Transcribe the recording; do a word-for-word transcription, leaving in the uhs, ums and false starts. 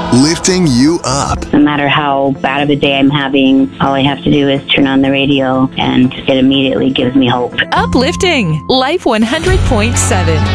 lifting you up. No matter how bad of a day I'm having, all I have to do is turn on the radio and it immediately gives me hope. Uplifting Life one hundred point seven.